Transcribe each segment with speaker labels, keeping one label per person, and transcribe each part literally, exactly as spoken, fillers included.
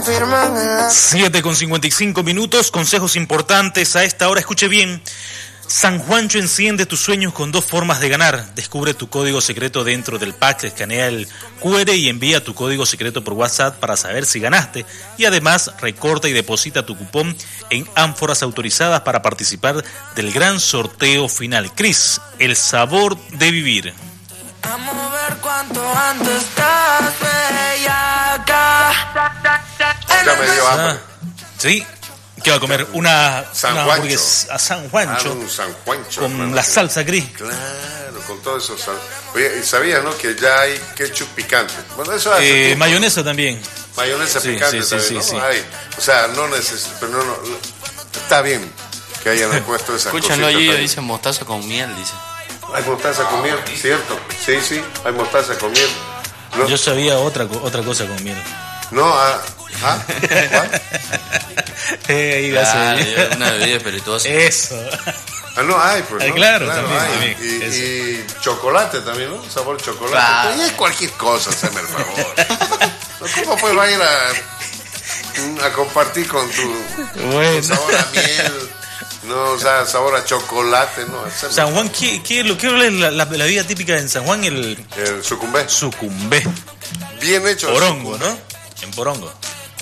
Speaker 1: siete con cincuenta y cinco minutos, consejos importantes a esta hora, escuche bien. San Juancho enciende tus sueños con dos formas de ganar. Descubre tu código secreto dentro del pack, escanea el cu erre y envía tu código secreto por WhatsApp para saber si ganaste. Y además recorta y deposita tu cupón en ánforas autorizadas para participar del gran sorteo final. Cris, el sabor de vivir.
Speaker 2: Vamos a ver cuánto antes estás bellaca.
Speaker 3: Ya me dio hambre.
Speaker 1: Sí. ¿Qué va a comer? Una,
Speaker 3: San
Speaker 1: una
Speaker 3: Juancho.
Speaker 1: hamburguesa a San Juancho.
Speaker 3: Ah, un San Juancho.
Speaker 1: Con
Speaker 3: hermano.
Speaker 1: la salsa gris.
Speaker 3: Claro, con todo eso. Sal... Oye, ¿y sabías, no? Que ya hay ketchup picante. Bueno, eso hace
Speaker 1: Eh,
Speaker 3: tiempo.
Speaker 1: mayonesa también.
Speaker 3: Mayonesa
Speaker 1: Sí,
Speaker 3: picante
Speaker 1: sí, sí,
Speaker 3: también,
Speaker 1: sí,
Speaker 3: ¿no?
Speaker 1: sí.
Speaker 3: Hay. O sea, no necesito, pero no, no, está bien que hayan puesto esas
Speaker 4: Escúchalo
Speaker 3: cositas
Speaker 4: allí,
Speaker 3: también.
Speaker 4: dice mostaza con miel, dice.
Speaker 3: Hay mostaza con miel, ¿cierto? Sí, sí, hay mostaza con miel. No,
Speaker 1: Yo sabía otra, co- otra cosa con miel.
Speaker 3: no ah, ¿ah? ¿What?
Speaker 1: Eh, iba a
Speaker 4: Claro,
Speaker 1: ser-
Speaker 4: una bebida espirituosa.
Speaker 1: Eso.
Speaker 3: Ah, no, hay, pues.
Speaker 1: Ah,
Speaker 3: ¿no?
Speaker 1: claro, también,
Speaker 3: hay.
Speaker 1: también,
Speaker 3: Y,
Speaker 1: eso.
Speaker 3: y chocolate también, ¿no? Sabor chocolate.
Speaker 4: Claro.
Speaker 3: Pero ya es cualquier cosa, hazme el favor. ¿Cómo pues va a ir a, a compartir con tu,
Speaker 1: Bueno.
Speaker 3: tu sabor a miel? No, o sea, sabor a chocolate, no. hazme
Speaker 1: San Juan, ¿qué, qué, lo, qué es la, la, la vida típica en San Juan? El
Speaker 3: el sucumbé.
Speaker 1: sucumbé.
Speaker 3: Bien hecho. el
Speaker 1: Porongo,
Speaker 3: sucumbé.
Speaker 1: ¿no? En Porongo.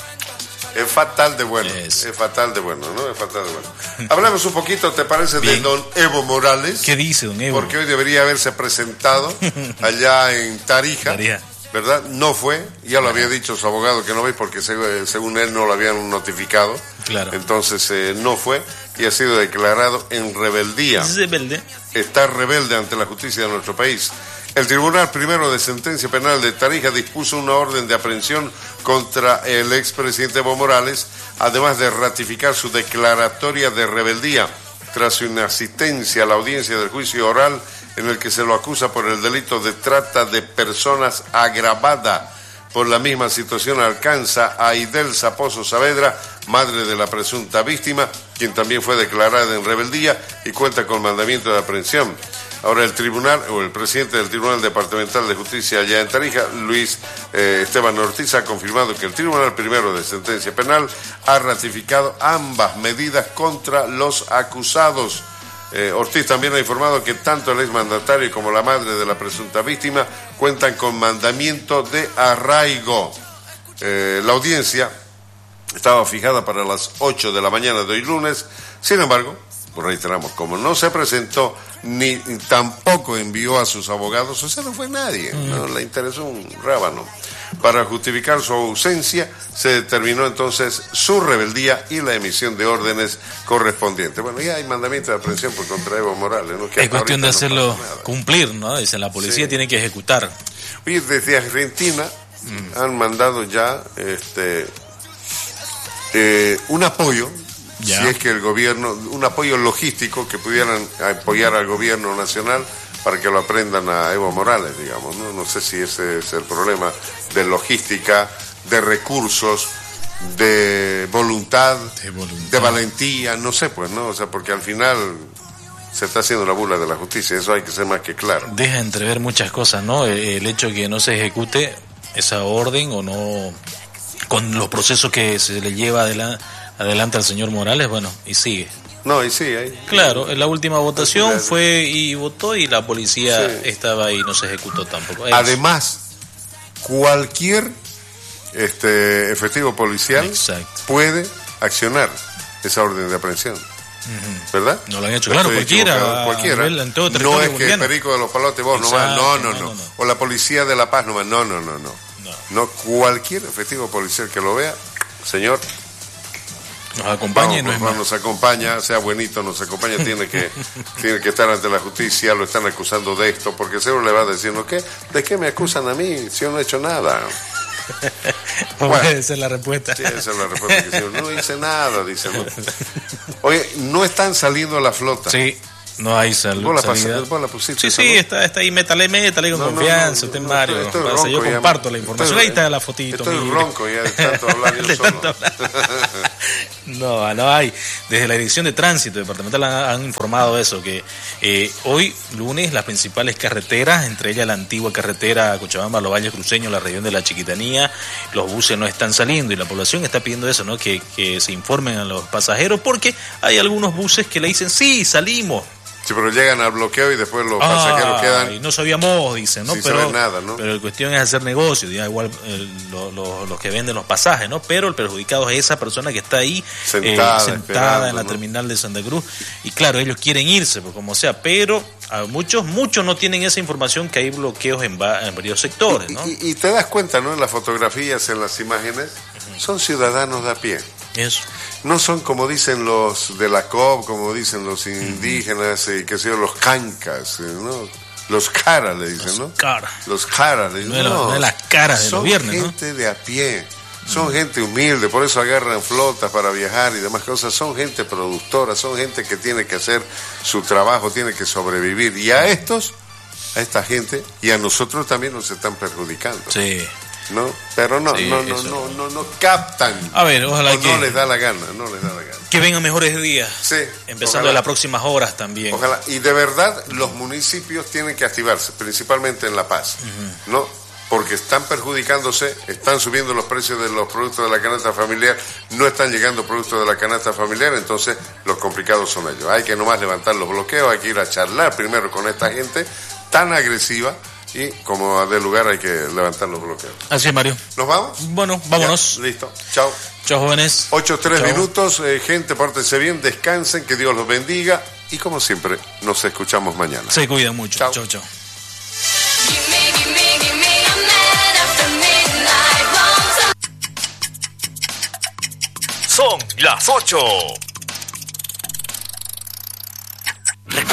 Speaker 3: Es fatal de bueno.
Speaker 1: Eso.
Speaker 3: Es fatal de bueno, ¿no? Es fatal de bueno. Hablemos un poquito, ¿te parece? De
Speaker 1: Bien.
Speaker 3: don Evo Morales.
Speaker 1: ¿Qué dice, don Evo?
Speaker 3: Porque hoy debería haberse presentado allá en Tarija,
Speaker 1: Tarija.
Speaker 3: ¿verdad? No fue, ya lo había dicho su abogado que no ve porque seg- según él no lo habían notificado.
Speaker 1: Claro.
Speaker 3: Entonces eh, no fue y ha sido declarado en rebeldía.
Speaker 1: Es rebelde.
Speaker 3: Está rebelde ante la justicia de nuestro país. El Tribunal Primero de Sentencia Penal de Tarija dispuso una orden de aprehensión contra el expresidente Evo Morales, además de ratificar su declaratoria de rebeldía tras su inasistencia a la audiencia del juicio oral en el que se lo acusa por el delito de trata de personas agravada. Por la misma situación alcanza a Idelsa Pozo Saavedra, madre de la presunta víctima, quien también fue declarada en rebeldía y cuenta con mandamiento de aprehensión. Ahora el tribunal, o el presidente del Tribunal Departamental de Justicia allá en Tarija, Luis eh, Esteban Ortiz, ha confirmado que el Tribunal Primero de Sentencia Penal ha ratificado ambas medidas contra los acusados. Eh, Ortiz también ha informado que tanto el exmandatario como la madre de la presunta víctima cuentan con mandamiento de arraigo. Eh, la audiencia estaba fijada para las ocho de la mañana de hoy lunes, sin embargo, reiteramos, como no se presentó ni tampoco envió a sus abogados, o sea, no fue nadie, no le interesó un rábano. Para justificar su ausencia, se determinó entonces su rebeldía y la emisión de órdenes correspondientes. Bueno, ya hay mandamiento de aprehensión por contra Evo Morales, ¿no? Que
Speaker 1: Es
Speaker 3: hasta
Speaker 1: cuestión de
Speaker 3: ahorita no
Speaker 1: hacerlo
Speaker 3: pasa nada.
Speaker 1: cumplir, ¿no? Dice, la policía
Speaker 3: Sí.
Speaker 1: tiene que ejecutar.
Speaker 3: Oye, desde Argentina han mandado ya este eh, un apoyo,
Speaker 1: Ya.
Speaker 3: si es que el gobierno, un apoyo logístico que pudieran apoyar al gobierno nacional para que lo aprendan a Evo Morales, digamos, ¿no? No sé si ese es el problema de logística, de recursos, de voluntad,
Speaker 1: De voluntad.
Speaker 3: de valentía, no sé, pues, ¿no? O sea, porque al final se está haciendo la bula de la justicia, eso hay que ser más que claro.
Speaker 1: Deja entrever muchas cosas, ¿no? El, el hecho de que no se ejecute esa orden o no, con los procesos que se le lleva adela- adelante al señor Morales, bueno, y sigue.
Speaker 3: No, y sí, hay.
Speaker 1: Claro, en la última votación
Speaker 3: Claro.
Speaker 1: fue y votó y la policía
Speaker 3: Sí.
Speaker 1: estaba ahí y no se ejecutó tampoco. Es-
Speaker 3: Además, cualquier este efectivo policial
Speaker 1: Exacto.
Speaker 3: puede accionar esa orden de aprehensión, ¿verdad?
Speaker 1: No lo han hecho,
Speaker 3: ¿O
Speaker 1: claro,
Speaker 3: estoy
Speaker 1: cualquiera,
Speaker 3: equivocado?
Speaker 1: a
Speaker 3: cualquiera.
Speaker 1: nivel- en todo
Speaker 3: No
Speaker 1: territorio
Speaker 3: es que
Speaker 1: boliviano.
Speaker 3: Perico de los Palotes vos nomás,
Speaker 1: Exacto,
Speaker 3: no, no,
Speaker 1: no,
Speaker 3: no,
Speaker 1: no, no.
Speaker 3: o la Policía de La Paz nomás, no, no, no, no.
Speaker 1: No.
Speaker 3: No, cualquier efectivo policial que lo vea, señor,
Speaker 1: Nos acompaña y no
Speaker 3: vamos,
Speaker 1: es
Speaker 3: pues,
Speaker 1: más.
Speaker 3: nos acompaña, sea buenito, nos acompaña, tiene que tiene que estar ante la justicia, lo están acusando de esto, porque seguro le va a decir, ¿no qué? ¿De qué me acusan a mí si yo no he hecho nada?
Speaker 1: Puede ser la respuesta.
Speaker 3: Sí, esa es la respuesta que hicieron. No hice nada, dicen. ¿no? Oye, no están saliendo a la flota.
Speaker 1: Sí, no hay salud.
Speaker 3: Vos la,
Speaker 1: salida.
Speaker 3: pas- vos la pusiste.
Speaker 1: Sí,
Speaker 3: esa,
Speaker 1: sí,
Speaker 3: ¿no?
Speaker 1: está, está ahí, métale, métale con
Speaker 3: No, no,
Speaker 1: confianza,
Speaker 3: no,
Speaker 1: usted
Speaker 3: no,
Speaker 1: Mario.
Speaker 3: estoy- estoy
Speaker 1: Comparsa, yo
Speaker 3: ronco ya.
Speaker 1: comparto la información.
Speaker 3: Estoy-
Speaker 1: Ahí está la fotito.
Speaker 3: Estoy
Speaker 1: mire.
Speaker 3: ronco ya de tanto hablar yo
Speaker 1: De
Speaker 3: solo.
Speaker 1: tanto hablar. No, no hay. desde la Dirección de Tránsito Departamental han, han informado eso, que eh, hoy, lunes, las principales carreteras, entre ellas la antigua carretera Cochabamba, Los Valles Cruceños, la región de la Chiquitanía, los buses no están saliendo y la población está pidiendo eso, ¿no? Que, que se informen a los pasajeros, porque hay algunos buses que le dicen, sí, salimos.
Speaker 3: Sí, pero llegan al bloqueo y después los
Speaker 1: ah,
Speaker 3: pasajeros quedan...
Speaker 1: Y no sabíamos, dicen, ¿no?
Speaker 3: Sin
Speaker 1: pero,
Speaker 3: saber nada, ¿no?
Speaker 1: Pero la cuestión es hacer negocio, ya igual eh, lo, lo, los que venden los pasajes, ¿no? Pero el perjudicado es esa persona que está ahí
Speaker 3: sentada,
Speaker 1: eh, sentada en la
Speaker 3: ¿no?
Speaker 1: terminal de Santa Cruz. Y claro, ellos quieren irse, pues como sea, pero a muchos, muchos no tienen esa información que hay bloqueos en, va, en varios sectores, ¿no?
Speaker 3: Y, y, y te das cuenta, ¿no? En las fotografías, en las imágenes, uh-huh. son ciudadanos de a pie.
Speaker 1: Eso.
Speaker 3: No son como dicen los de la C O B, como dicen los indígenas, y qué sé yo, los cancas, ¿no? Los caras le dicen,
Speaker 1: los
Speaker 3: ¿no?
Speaker 1: Cara.
Speaker 3: Los caras le dicen.
Speaker 1: No,
Speaker 3: no,
Speaker 1: no es las caras de los viernes,
Speaker 3: ¿no? Son gente de a pie, son mm. gente humilde, por eso agarran flotas para viajar y demás cosas. Son gente productora, son gente que tiene que hacer su trabajo, tiene que sobrevivir. Y a estos, a esta gente, y a nosotros también nos están perjudicando.
Speaker 1: Sí.
Speaker 3: ¿No? Pero no,
Speaker 1: sí,
Speaker 3: no, no, no, no, no captan.
Speaker 1: A ver, ojalá
Speaker 3: o
Speaker 1: que...
Speaker 3: no les da la gana, no les da la gana.
Speaker 1: Que vengan mejores días.
Speaker 3: Sí.
Speaker 1: Empezando
Speaker 3: ojalá.
Speaker 1: de las próximas horas también.
Speaker 3: Ojalá. Y de verdad, los municipios tienen que activarse, principalmente en La Paz, uh-huh. ¿no? Porque están perjudicándose, están subiendo los precios de los productos de la canasta familiar, no están llegando productos de la canasta familiar, entonces los complicados son ellos. Hay que nomás levantar los bloqueos, hay que ir a charlar primero con esta gente tan agresiva. Y como de lugar hay que levantar los bloqueos.
Speaker 1: Así es, Mario.
Speaker 3: ¿Nos vamos?
Speaker 1: Bueno, vámonos.
Speaker 3: Ya, listo. Chao.
Speaker 1: Chao, jóvenes.
Speaker 3: Ocho, tres
Speaker 1: Chao.
Speaker 3: minutos. Eh, gente, pórtense bien, descansen, que Dios los bendiga. Y como siempre, nos escuchamos mañana.
Speaker 1: Se cuidan mucho.
Speaker 3: Chao.
Speaker 1: Chao, chao.
Speaker 5: Son las ocho.